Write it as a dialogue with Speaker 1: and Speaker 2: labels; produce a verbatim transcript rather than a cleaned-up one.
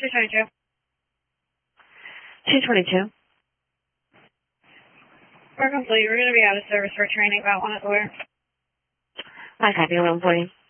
Speaker 1: two twenty-two.
Speaker 2: two twenty-two.
Speaker 1: We're complete. We're going to be out of service for training about one at the where.
Speaker 2: I copy, one for you.